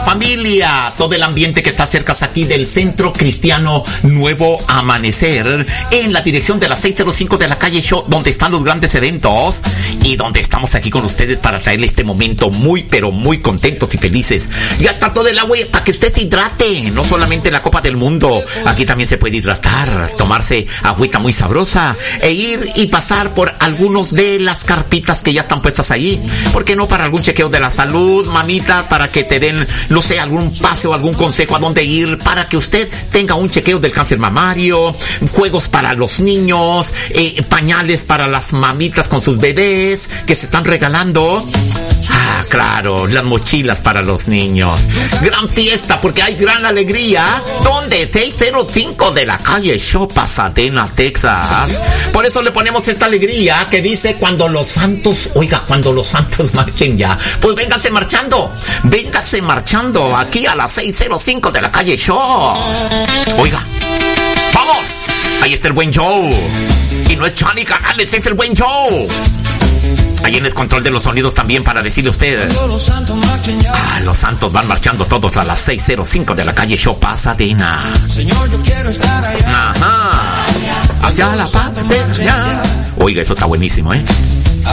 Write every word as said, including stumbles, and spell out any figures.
familia, todo el ambiente que está cerca aquí del Centro Cristiano Nuevo Amanecer, en la dirección de la seiscientos cinco de la calle Show, donde están los grandes eventos y donde estamos aquí con ustedes para traerle este momento muy, pero muy contentos y felices. Ya está todo el agua para que usted se hidrate, no solamente la Copa del Mundo, aquí también se puede hidratar, tomarse agüita muy sabrosa e ir y pasar por algunos de las carpitas que ya están puestas ahí. ¿Por qué no para algún chequeo de la salud, mamita? Para que te den, no sé, algún pase o algún consejo a dónde ir, para que usted tenga un chequeo del cáncer mamario, juegos para los niños, eh, pañales para las mamitas con sus bebés que se están regalando. Ah, claro, las mochilas para los niños. Gran fiesta, porque hay gran alegría. ¿Dónde? seiscientos cinco de la calle Show, Pasadena, Texas. Por eso le ponemos esta alegría que dice: cuando los santos, oiga, cuando los santos marchen ya, pues vénganse marchando, vénganse marchando aquí a las seiscientos cinco de la calle Show. Oiga, ¡vamos! Ahí está el buen Joe. Y no es Johnny Canales, es el buen Joe. Ahí en el control de los sonidos también para decirle a usted: ah, los santos van marchando todos a las seiscientos cinco de la calle Show, Pasadena. Señor, yo quiero estar allá. Ajá. Hacia la paz. Oiga, eso está buenísimo, ¿eh?